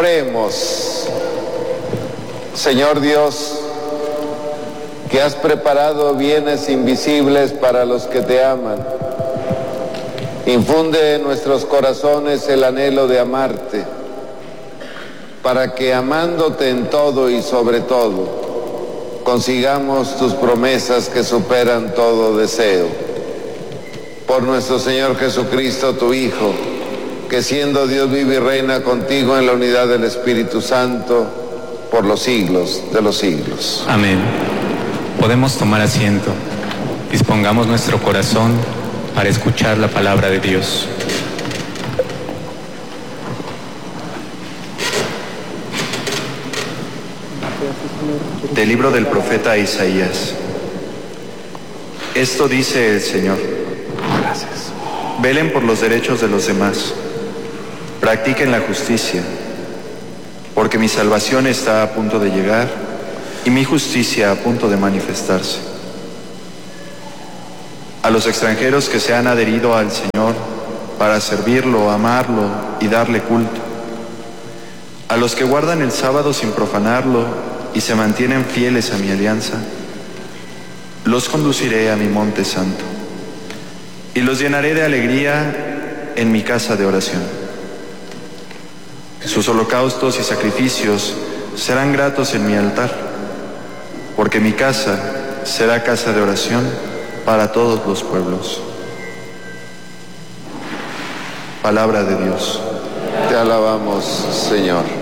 Oremos. Señor Dios, que has preparado bienes invisibles para los que te aman, infunde en nuestros corazones el anhelo de amarte, para que amándote en todo y sobre todo, consigamos tus promesas que superan todo deseo. Por nuestro Señor Jesucristo, tu Hijo, que siendo Dios vive y reina contigo en la unidad del Espíritu Santo, por los siglos de los siglos. Amén. Podemos tomar asiento. Dispongamos nuestro corazón para escuchar la palabra de Dios. Del libro del profeta Isaías. Esto dice el Señor. Gracias. Velen por los derechos de los demás. Practiquen la justicia, porque mi salvación está a punto de llegar y mi justicia a punto de manifestarse. A los extranjeros que se han adherido al Señor para servirlo, amarlo y darle culto. A los que guardan el sábado sin profanarlo y se mantienen fieles a mi alianza, los conduciré a mi monte santo y los llenaré de alegría en mi casa de oración. Sus holocaustos y sacrificios serán gratos en mi altar, porque mi casa será casa de oración para todos los pueblos. Palabra de Dios. Te alabamos, Señor.